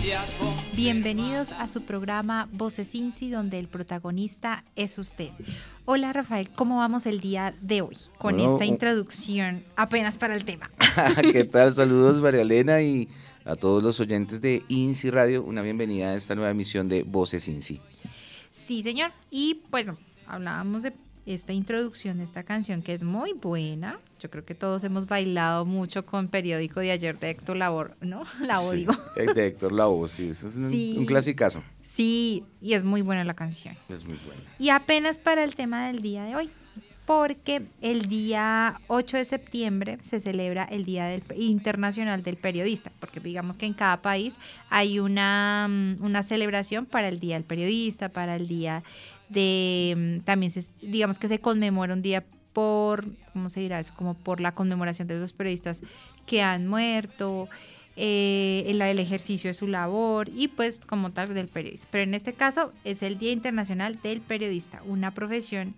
Bienvenidos a su programa Voces INSI, donde el protagonista es usted. Hola Rafael, ¿cómo vamos el día de hoy con esta introducción apenas para el tema? ¿Qué tal? Saludos María Elena y a todos los oyentes de INSI Radio, una bienvenida a esta nueva emisión de Voces INSI. Sí, señor, y pues hablábamos de esta introducción de esta canción que es muy buena. Yo creo que todos hemos bailado mucho con Periódico de ayer de Héctor Lavoe, ¿no? Lavoe, Sí, digo. de Héctor Lavoe, sí, eso es un clasicazo. Sí, y es muy buena la canción. Es muy buena. Y apenas para el tema del día de hoy, porque el día 8 de septiembre se celebra el Día Internacional del Periodista, porque digamos que en cada país hay una celebración para el Día del Periodista, para el Día de, también digamos que se conmemora un día por, ¿cómo se dirá eso? Como por la conmemoración de los periodistas que han muerto, el ejercicio de su labor y pues como tal del periodista. Pero en este caso es el Día Internacional del Periodista, una profesión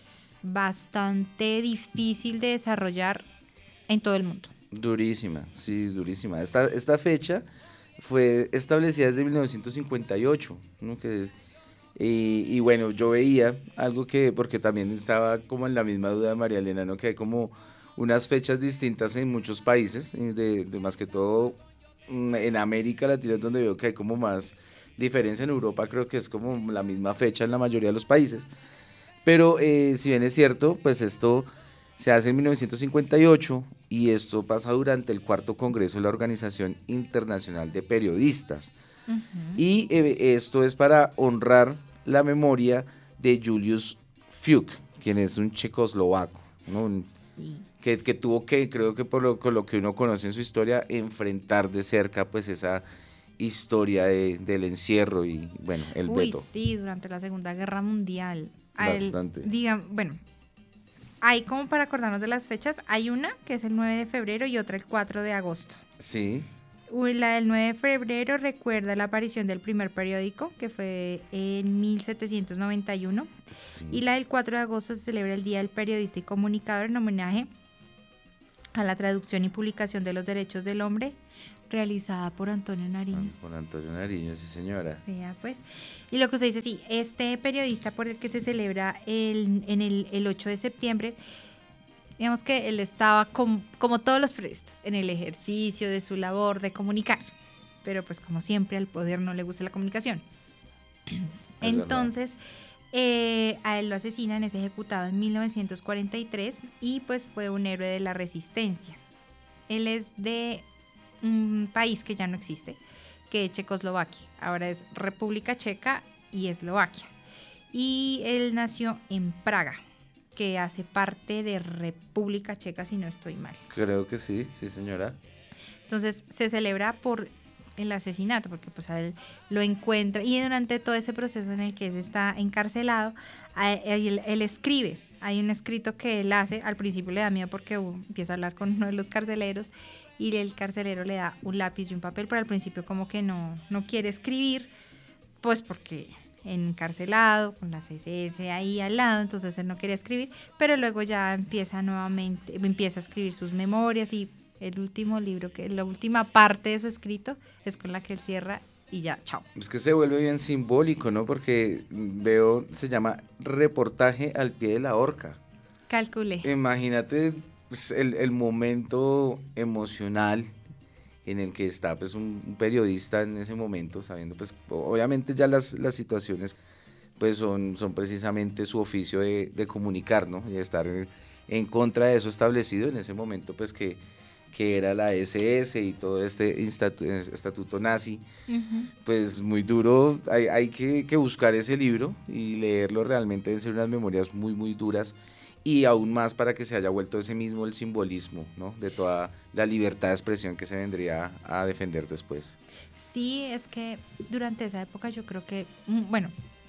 bastante difícil de desarrollar en todo el mundo. Durísima, sí, durísima. Esta fecha fue establecida desde 1958, ¿no? Y bueno, yo veía algo que, porque también estaba como en la misma duda de María Elena, ¿no? Que hay como unas fechas distintas en muchos países, de más que todo en América Latina es donde veo que hay como más diferencia. En Europa creo que es como la misma fecha en la mayoría de los países. Pero si bien es cierto, pues esto se hace en 1958 y esto pasa durante el cuarto congreso de la Organización Internacional de Periodistas. Uh-huh. Y esto es para honrar la memoria de Julius Fuchs, quien es un checoslovaco, ¿no? Sí. Que tuvo que, creo que por lo que uno conoce en su historia, enfrentar de cerca pues esa historia del encierro y bueno, el veto. Sí, durante la Segunda Guerra Mundial. Bastante. Bueno, hay como para acordarnos de las fechas, hay una que es el 9 de febrero y otra el 4 de agosto. Sí. La del 9 de febrero recuerda la aparición del primer periódico, que fue en 1791. Sí. Y la del 4 de agosto se celebra el Día del Periodista y Comunicador en homenaje a la traducción y publicación de los derechos del hombre, realizada por Antonio Nariño. Por Antonio Nariño, sí señora. Vea pues. Y lo que usted dice, sí, este periodista por el que se celebra el 8 de septiembre, digamos que él estaba como todos los periodistas, en el ejercicio de su labor de comunicar. Pero pues como siempre al poder no le gusta la comunicación. Entonces, a él lo asesinan, es ejecutado en 1943 y pues fue un héroe de la resistencia. Él es de un país que ya no existe, que es Checoslovaquia. Ahora es República Checa y Eslovaquia. Y él nació en Praga, que hace parte de República Checa, si no estoy mal. Creo que sí, sí señora. Entonces se celebra por el asesinato, porque pues a él lo encuentra y durante todo ese proceso en el que él está encarcelado, él escribe. Hay un escrito que él hace, al principio le da miedo porque empieza a hablar con uno de los carceleros y el carcelero le da un lápiz y un papel, pero al principio como que no quiere escribir, pues porque encarcelado, con las SS ahí al lado, entonces él no quería escribir, pero luego ya empieza a escribir sus memorias y el último libro, la última parte de su escrito es con la que él cierra y ya, chao. Es que se vuelve bien simbólico, ¿no? Porque veo, se llama Reportaje al pie de la horca. Calculé. Imagínate pues, el momento emocional en el que está pues un periodista en ese momento, sabiendo pues obviamente ya las situaciones pues son precisamente su oficio de comunicar, ¿no? Y de estar en contra de eso establecido en ese momento pues que era la SS y todo este estatuto nazi. Uh-huh. Pues muy duro, hay que buscar ese libro y leerlo, realmente deben ser unas memorias muy muy duras y aún más para que se haya vuelto ese mismo el simbolismo, ¿no? De toda la libertad de expresión que se vendría a defender después. Sí, es que durante esa época yo creo que, bueno,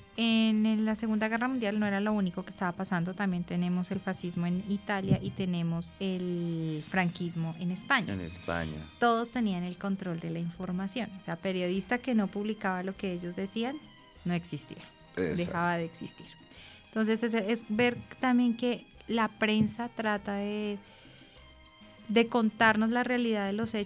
en la Segunda Guerra Mundial no era lo único que estaba pasando, también tenemos el fascismo en Italia y tenemos el franquismo en España. En España. Todos tenían el control de la información, o sea, periodista que no publicaba lo que ellos decían, no existía, dejaba de existir. Entonces es ver también que la prensa trata de contarnos la realidad de los hechos,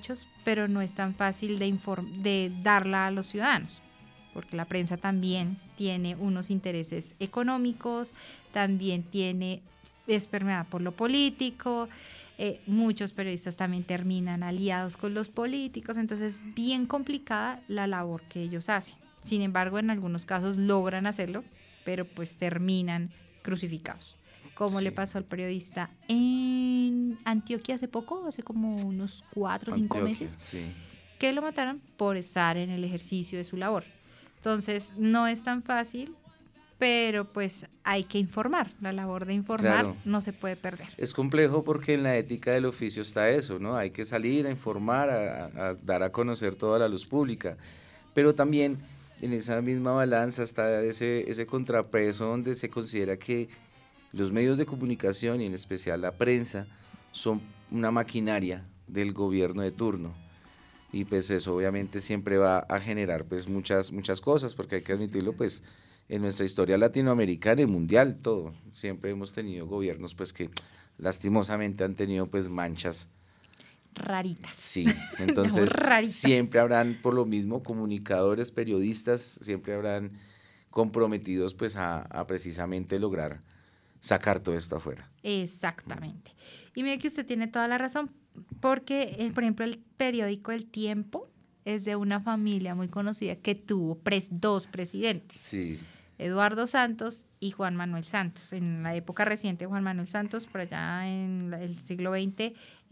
pero no es tan fácil de darla a los ciudadanos, porque la prensa también tiene unos intereses económicos, también es permeada por lo político, muchos periodistas también terminan aliados con los políticos, entonces es bien complicada la labor que ellos hacen. Sin embargo, en algunos casos logran hacerlo, pero pues terminan crucificados. Como le pasó al periodista en Antioquia hace como unos 4 o 5 meses, sí, que lo mataron por estar en el ejercicio de su labor. Entonces, no es tan fácil, pero pues hay que informar. La labor de informar claro, no se puede perder. es complejo porque en la ética del oficio está eso, ¿no? Hay que salir a informar, a dar a conocer toda la luz pública, pero también en esa misma balanza está ese contrapeso donde se considera que los medios de comunicación y en especial la prensa son una maquinaria del gobierno de turno. Y pues eso obviamente siempre va a generar pues muchas cosas, porque hay que admitirlo, pues en nuestra historia latinoamericana y mundial todo, siempre hemos tenido gobiernos pues que lastimosamente han tenido pues manchas. Raritas. Sí, entonces Raritas. siempre habrán por lo mismo comunicadores, periodistas, siempre habrán comprometidos pues a precisamente lograr sacar todo esto afuera. Exactamente. Y mire que usted tiene toda la razón, porque, por ejemplo, el periódico El Tiempo es de una familia muy conocida que tuvo dos presidentes, Sí. Eduardo Santos y Juan Manuel Santos. En la época reciente, Juan Manuel Santos, por allá en el siglo XX,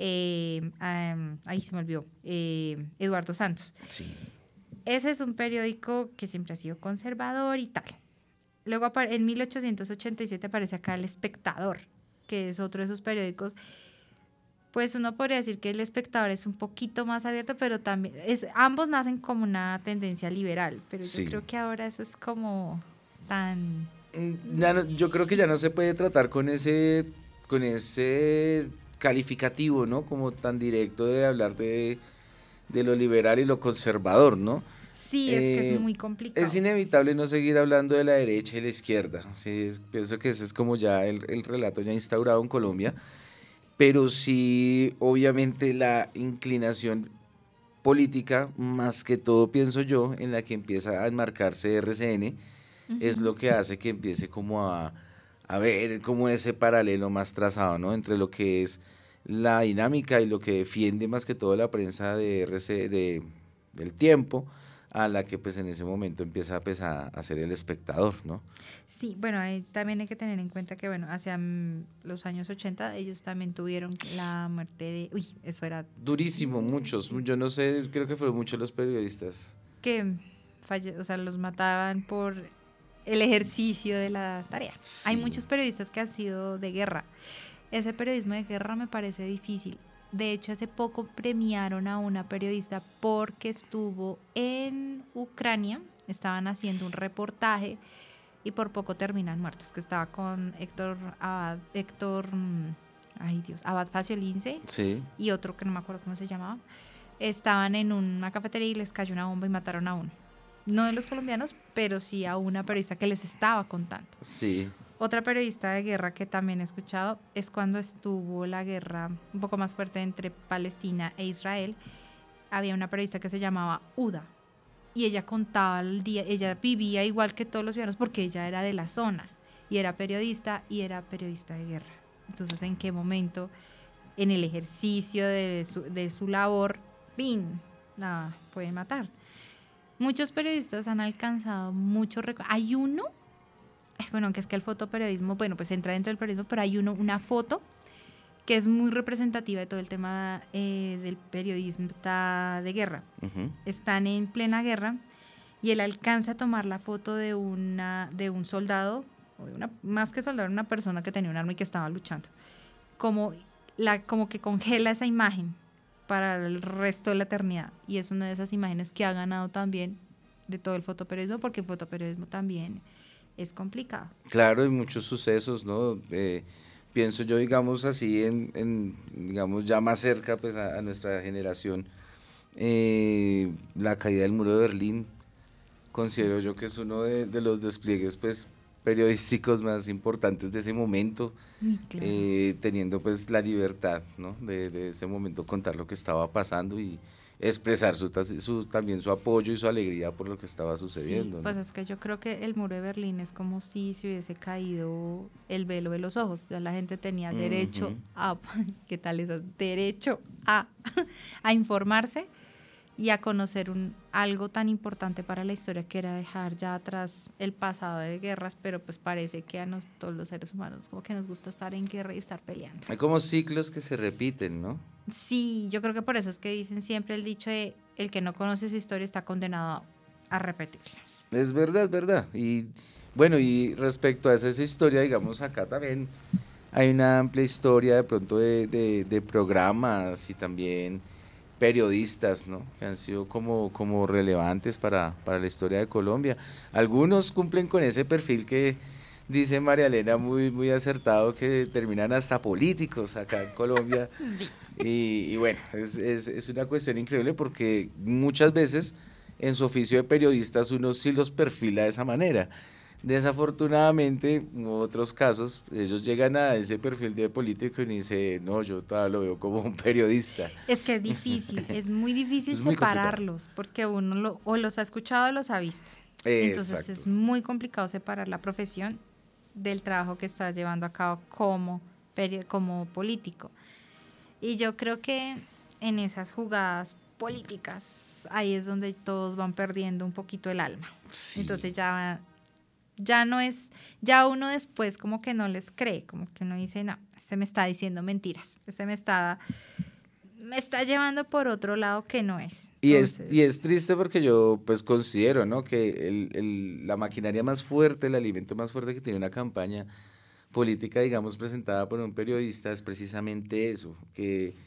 ahí se me olvidó, Eduardo Santos. Sí. Ese es un periódico que siempre ha sido conservador y tal. Luego en 1887 aparece acá El Espectador, que es otro de esos periódicos. Pues uno podría decir que El Espectador es un poquito más abierto, pero también ambos nacen como una tendencia liberal, pero Sí. yo creo que ahora eso es como tan... Ya no, yo creo que ya no se puede tratar con ese calificativo, ¿no? Como tan directo de hablar de lo liberal y lo conservador, ¿no? Sí, es que es muy complicado. Es inevitable no seguir hablando de la derecha y la izquierda. Sí, pienso que ese es como ya el relato ya instaurado en Colombia. Pero sí, obviamente la inclinación política, más que todo pienso yo, en la que empieza a enmarcarse RCN, es lo que hace que empiece como a ver como ese paralelo más trazado, ¿no? Entre lo que es la dinámica y lo que defiende más que todo la prensa de del Tiempo, a la que pues en ese momento empieza pues, a ser el espectador, ¿no? Sí, bueno, también hay que tener en cuenta que, bueno, hacia los años 80 ellos también tuvieron la muerte de... Uy, eso era... Durísimo, muchos, yo no sé, creo que fueron muchos los periodistas. Que o sea, los mataban por el ejercicio de la tarea. Sí. Hay muchos periodistas que han sido de guerra. Ese periodismo de guerra me parece difícil. De hecho, hace poco premiaron a una periodista porque estuvo en Ucrania, estaban haciendo un reportaje y por poco terminan muertos, que estaba con ay Dios, Abad Faciolince, Sí. y otro que no me acuerdo cómo se llamaba. Estaban en una cafetería y les cayó una bomba y mataron a uno. No de los colombianos, pero sí a una periodista que les estaba contando. Sí. Otra periodista de guerra que también he escuchado es cuando estuvo la guerra un poco más fuerte entre Palestina e Israel. Había una periodista que se llamaba Uda y ella contaba el día, ella vivía igual que todos los ciudadanos porque ella era de la zona y era periodista de guerra. Entonces, ¿en qué momento en el ejercicio de su labor, ¡pin!, la pueden matar? Muchos periodistas han alcanzado mucho hay uno, bueno, que es que el fotoperiodismo, bueno, pues entra dentro del periodismo, pero hay una foto que es muy representativa de todo el tema del periodista de guerra. Uh-huh. Están en plena guerra y él alcanza a tomar la foto de un soldado, o más que soldado, una persona que tenía un arma y que estaba luchando. Como que congela esa imagen para el resto de la eternidad. Y es una de esas imágenes que ha ganado también de todo el fotoperiodismo, porque el fotoperiodismo también es complicado. Claro, hay muchos sucesos, ¿no? Pienso yo, digamos así, digamos ya más cerca pues a nuestra generación, la caída del muro de Berlín, considero yo que es uno de los despliegues pues periodísticos más importantes de ese momento, Claro. teniendo pues la libertad, ¿no? de ese momento contar lo que estaba pasando y expresar también su apoyo y su alegría por lo que estaba Sí, sucediendo, pues ¿no? es que yo creo que el muro de Berlín es como si se hubiese caído el velo de los ojos. Ya la gente tenía derecho Ujú. a, ¿qué tal eso? Derecho a, a informarse y a conocer algo tan importante para la historia que era dejar ya atrás el pasado de guerras, pero pues parece que a todos los seres humanos como que nos gusta estar en guerra y estar peleando. Hay como ciclos que se repiten, ¿no? Sí, yo creo que por eso es que dicen siempre el dicho de el que no conoce su historia está condenado a repetirla. Es verdad, es verdad. Y bueno, y respecto a esa historia, digamos, acá también hay una amplia historia de pronto de programas y también periodistas, ¿no? Que han sido como relevantes para la historia de Colombia. Algunos cumplen con ese perfil que dice María Elena muy acertado, que terminan hasta políticos acá en Colombia. Sí. Y bueno, es una cuestión increíble porque muchas veces en su oficio de periodistas uno sí los perfila de esa manera. Desafortunadamente, en otros casos, ellos llegan a ese perfil de político y dice, no, yo todavía lo veo como un periodista. Es que es difícil, es muy difícil Es muy complicado. separarlos, porque uno o los ha escuchado o los ha visto. Entonces Exacto. es muy complicado separar la profesión del trabajo que está llevando a cabo como político. Y yo creo que en esas jugadas políticas, ahí es donde todos van perdiendo un poquito el alma. Sí. Entonces ya no es, ya uno después como que no les cree, como que uno dice, no, este me está diciendo mentiras, este me está llevando por otro lado que no es. Y es Entonces, triste porque yo pues considero, ¿no? Que la maquinaria más fuerte, el alimento más fuerte que tiene una campaña política, digamos, presentada por un periodista es precisamente eso, que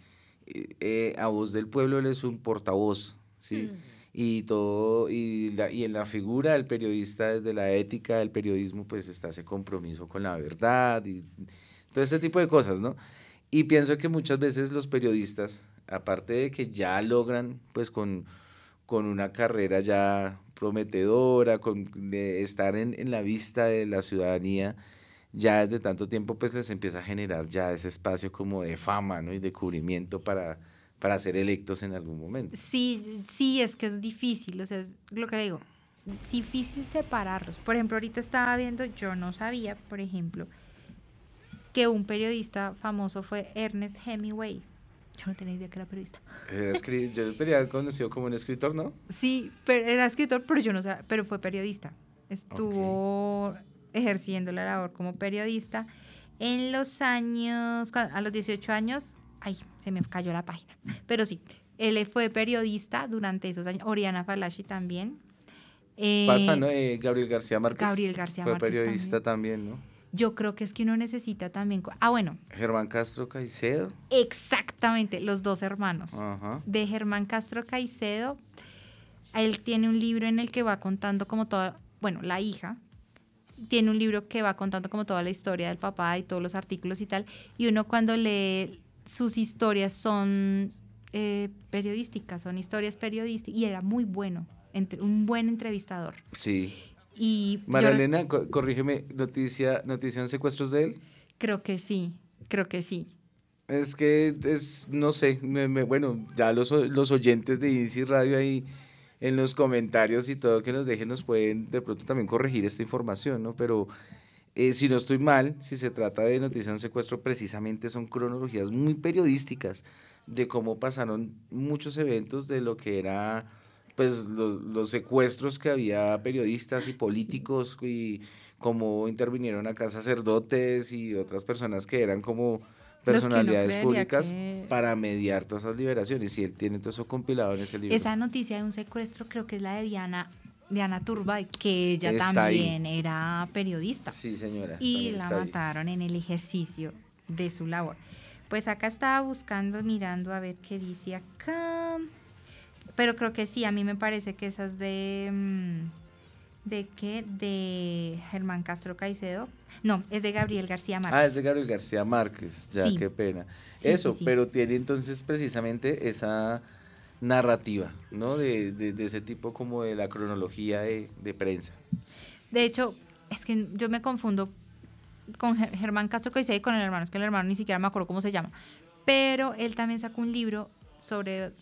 a voz del pueblo él es un portavoz, ¿sí? Y todo, y en la figura del periodista, desde la ética del periodismo, pues está ese compromiso con la verdad y todo ese tipo de cosas, ¿no? Y pienso que muchas veces los periodistas, aparte de que ya logran, pues con una carrera ya prometedora, de estar en la vista de la ciudadanía, ya desde tanto tiempo pues les empieza a generar ya ese espacio como de fama, ¿no? Y de cubrimiento para ser electos en algún momento. sí, sí, es que es difícil, o sea, es lo que le digo, es difícil separarlos. Por ejemplo, ahorita estaba viendo, yo no sabía, por ejemplo, que un periodista famoso fue Ernest Hemingway. Yo no tenía idea que era periodista. Yo lo tenía conocido como un escritor, ¿no? Sí, pero era escritor, pero yo no sabía, pero fue periodista. Ok. Estuvo ejerciendo la labor como periodista en los años, a los 18 años, ay, se me cayó la página, pero sí, él fue periodista durante esos años, Oriana Fallaci también, Pasa, eh, ¿no? Gabriel García Gabriel Márquez García fue Márquez periodista también. también, ¿no? Yo creo que es que uno necesita también, bueno, Germán Castro Caicedo. exactamente, los dos hermanos. Ajá. De Germán Castro Caicedo, él tiene un libro en el que va contando como toda, bueno, la hija tiene un libro que va contando como toda la historia del papá y todos los artículos y tal, y uno cuando lee sus historias son periodísticas, son historias periodísticas, y era muy bueno, un buen entrevistador. Sí. Y yo Maralena, corrígeme, noticia en secuestros de él. creo que sí, creo que sí. Es que no sé, bueno, ya los oyentes de INSI Radio ahí en los comentarios y todo que nos dejen nos pueden de pronto también corregir esta información, ¿no? Pero si no estoy mal, si se trata de noticias de un secuestro, precisamente son cronologías muy periodísticas de cómo pasaron muchos eventos de lo que era pues los secuestros que había periodistas y Sí. políticos y cómo intervinieron acá sacerdotes y otras personas que eran como Los que uno personalidades creería públicas que para mediar todas esas liberaciones y él tiene todo eso compilado en ese libro. esa noticia de un secuestro creo que es la de Diana Turbay, que ella Está ahí. también era periodista Sí, señora, y también la está ahí. mataron en el ejercicio de su labor. Pues acá estaba buscando, mirando a ver qué dice acá. Pero creo que sí, a mí me parece que esa es ¿de qué? De Germán Castro Caicedo. No, es de Gabriel García Ah, es de Márquez. Gabriel García Márquez, ya, Sí, qué pena. sí, sí, Eso, sí. pero tiene entonces precisamente esa narrativa, ¿no? De ese tipo como de la cronología de prensa. De hecho, es que yo me confundo con Germán Castro Caicedo y con el hermano, es que el hermano ni siquiera me acuerdo cómo se llama. Pero él también sacó un libro sobre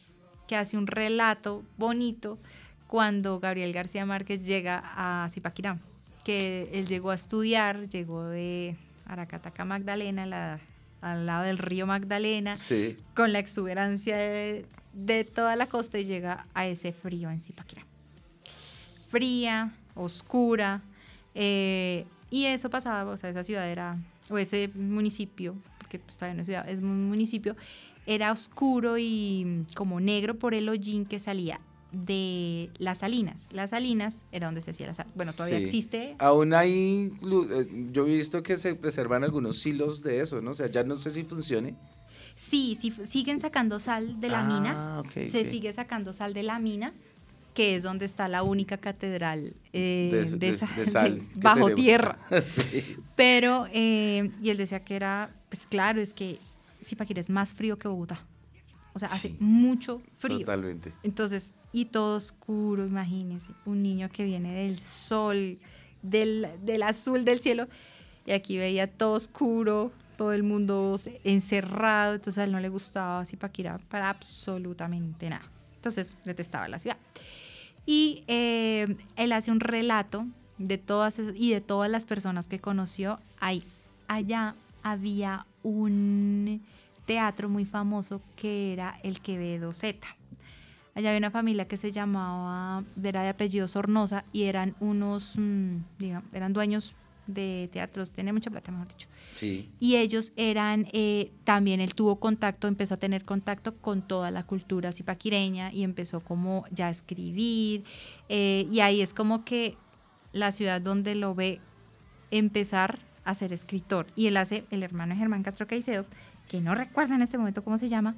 que hace un relato bonito cuando Gabriel García Márquez llega a Zipaquirá, que él llegó a estudiar, llegó de Aracataca, Magdalena, al lado del río Magdalena, Sí. con la exuberancia de toda la costa, y llega a ese frío en Zipaquirá. Fría, oscura, y eso pasaba, o sea, esa ciudad era, o ese municipio, porque pues todavía no es ciudad, es un municipio, era oscuro y como negro por el hollín que salía de las salinas. Las salinas era donde se hacía la sal. Bueno, todavía Sí. existe. Aún hay, yo he visto que se preservan algunos silos de eso, ¿no? O sea, ya no sé si funcione. Sí, siguen sacando sal de la mina. Ok, Se ok. sigue sacando sal de la mina, que es donde está la única catedral De sal que bajo tenemos. tierra. Sí. Pero, y él decía que era, pues claro, es que Zipaquirá es más frío que Bogotá. O sea, hace Sí, mucho frío. totalmente. Entonces, y todo oscuro, imagínense, un niño que viene del sol, del azul del cielo, y aquí veía todo oscuro, todo el mundo encerrado, entonces a él no le gustaba Zipaquirá para absolutamente nada. Entonces, detestaba la ciudad. Y él hace un relato de todas y de todas las personas que conoció ahí. Allá había un teatro muy famoso que era el Quevedo Z. Allá había una familia que se llamaba, era de apellido Sornosa, y eran unos, digamos, eran dueños de teatros, tenían mucha plata, mejor dicho. Sí. Y ellos eran, también él tuvo contacto, empezó a tener contacto con toda la cultura zipaquireña y empezó como ya a escribir, y ahí es como que la ciudad donde lo ve empezar a ser escritor. Y él hace, el hermano de Germán Castro Caicedo, que no recuerdo en este momento cómo se llama,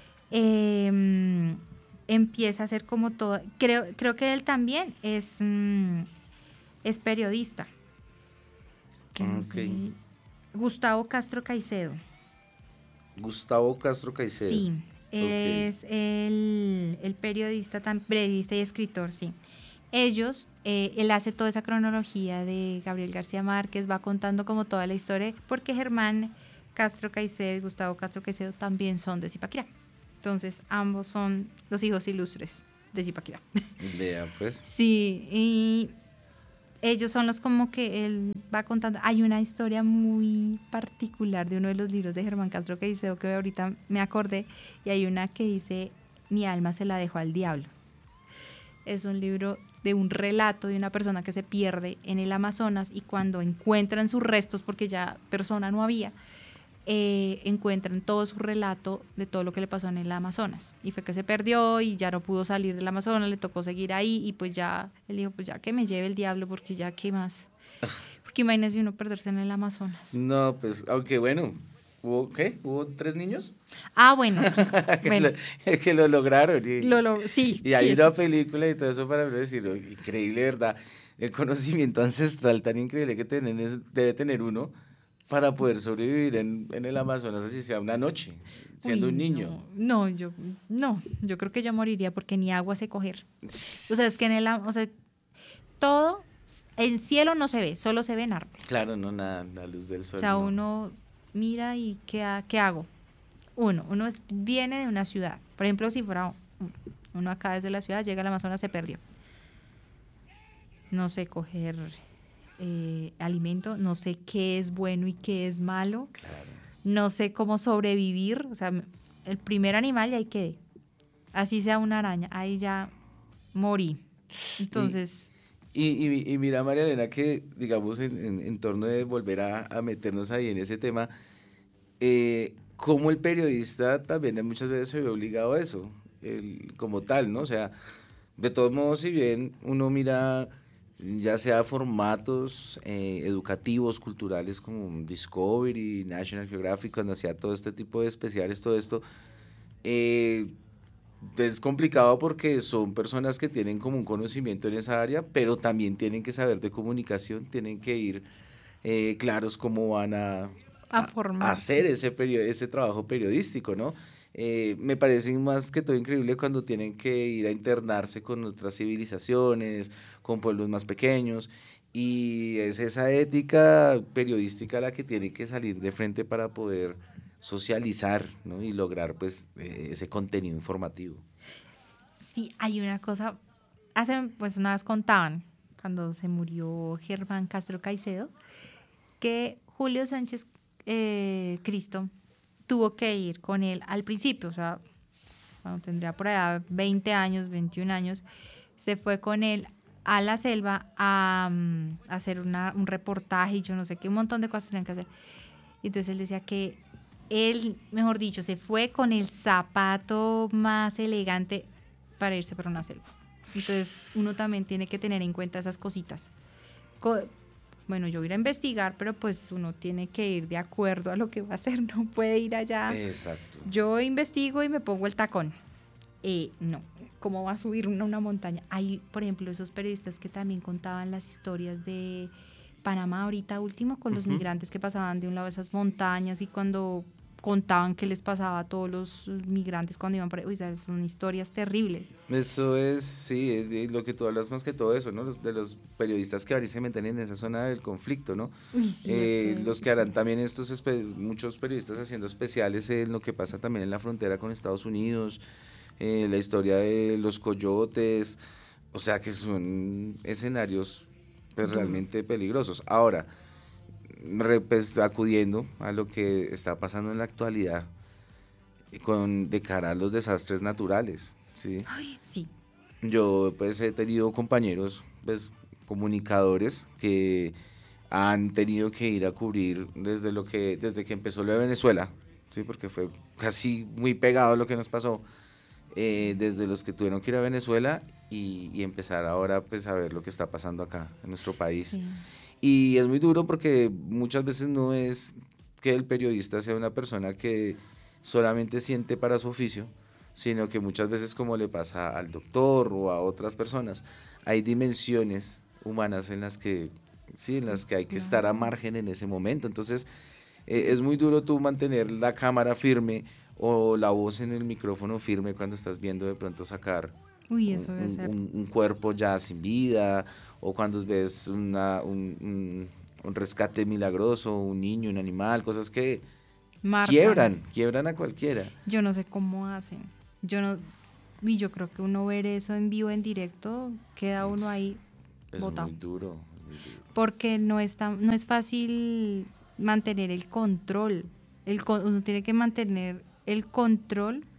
empieza a hacer como todo, creo que él también es periodista. Es que no sé. Gustavo Castro Caicedo. Gustavo Castro Caicedo. Sí, Okay. es el periodista y escritor, sí. Ellos, él hace toda esa cronología de Gabriel García Márquez, va contando como toda la historia, porque Germán Castro Caicedo y Gustavo Castro Caicedo también son de Zipaquirá. Entonces, ambos son los hijos ilustres de Zipaquirá. Vea, pues. Sí, y ellos son los como que él va contando. Hay una historia muy particular de uno de los libros de Germán Castro Caicedo que ahorita me acordé, y hay una que dice: mi alma se la dejó al diablo. Es un libro de un relato de una persona que se pierde en el Amazonas, y cuando encuentran sus restos, porque ya persona no había, encuentran todo su relato de todo lo que le pasó en el Amazonas, y fue que se perdió y ya no pudo salir del Amazonas, le tocó seguir ahí, y pues ya él dijo, pues ya que me lleve el diablo, porque ya qué más, porque imagínese uno perderse en el Amazonas. No, pues, aunque bueno, ¿Hubo 3 niños? Bueno, sí, bueno, Que lo lograron. sí, Y sí, hay eso una es. película y todo eso para mí decir, "Oh, increíble, ¿verdad? El conocimiento ancestral tan increíble que debe tener uno para poder sobrevivir en el Amazonas, así sea una noche, siendo Uy, un niño. yo creo que yo moriría porque ni agua sé coger. O sea, es que o sea, todo, el cielo no se ve, solo se ven árboles. Claro, no, nada, la luz del O sol, sea, no. uno mira y ¿qué hago? Uno viene de una ciudad. Por ejemplo, si fuera uno acá desde la ciudad, llega al Amazonas, se perdió. No sé coger alimento, no sé qué es bueno y qué es malo, Claro. no sé cómo sobrevivir. O sea, el primer animal y ahí quedé. Así sea una araña, ahí ya morí. Y, Entonces, y mira, María Elena, que digamos en torno de volver a meternos ahí en ese tema, como el periodista también muchas veces se ve obligado a eso, como tal, ¿no? O sea, de todos modos, si bien uno mira ya sea formatos educativos, culturales como Discovery, National Geographic, cuando hacía todo este tipo de especiales, todo esto, eh, es complicado porque son personas que tienen como un conocimiento en esa área, pero también tienen que saber de comunicación, tienen que ir claros cómo van a a hacer formarse. ese trabajo periodístico, ¿no? Me parece más que todo increíble cuando tienen que ir a internarse con otras civilizaciones, con pueblos más pequeños, y es esa ética periodística la que tiene que salir de frente para poder socializar, ¿no? Y lograr pues ese contenido informativo. Sí, hay una cosa, hace pues una vez contaban, cuando se murió Germán Castro Caicedo, que Julio Sánchez Cristo tuvo que ir con él al principio, o sea, cuando tendría por allá 20 años, 21 años, se fue con él a la selva a hacer un reportaje y yo no sé qué, un montón de cosas tenían que hacer. Y entonces él decía que él, mejor dicho, se fue con el zapato más elegante para irse para una selva. Entonces uno también tiene que tener en cuenta esas cositas. Co- bueno, yo voy a ir a investigar, pero pues uno tiene que ir de acuerdo a lo que va a hacer, no puede ir allá. Exacto. Yo investigo y me pongo el tacón. No, ¿cómo va a subir una montaña? Hay, por ejemplo, esos periodistas que también contaban las historias de Panamá ahorita último con los migrantes que pasaban de un lado de esas montañas y cuando contaban qué les pasaba a todos los migrantes cuando iban por ahí. Uy, ¿sabes? Son historias terribles. Eso es, sí, lo que tú hablas más que todo eso, ¿no? De los periodistas que ahora se meten en esa zona del conflicto, ¿no? Uy, sí, es que Los que harán también muchos periodistas haciendo especiales en lo que pasa también en la frontera con Estados Unidos, la historia de los coyotes, o sea que son escenarios pues, duros. realmente peligrosos. Ahora, pues, acudiendo a lo que está pasando en la actualidad, de cara a los desastres naturales, ¿sí? Ay, sí. Yo pues he tenido compañeros, pues comunicadores que han tenido que ir a cubrir desde que empezó lo de Venezuela, sí, porque fue casi muy pegado a lo que nos pasó, desde los que tuvieron que ir a Venezuela y empezar ahora pues a ver lo que está pasando acá en nuestro país. Sí. Y es muy duro porque muchas veces no es que el periodista sea una persona que solamente siente para su oficio, sino que muchas veces, como le pasa al doctor o a otras personas, hay dimensiones humanas en las que sí, en las que hay que estar a Claro. margen en ese momento. Entonces, es muy duro tú mantener la cámara firme o la voz en el micrófono firme cuando estás viendo de pronto sacar Uy, eso debe ser. un cuerpo ya sin vida, o cuando ves un rescate milagroso, un niño, un animal, cosas que Marcan. quiebran a cualquiera. Yo no sé cómo hacen. Yo no. Y yo creo que uno ver eso en vivo, en directo, queda uno ahí Es botado. muy duro, muy duro. Porque no es fácil mantener el control. Uno tiene que mantener el control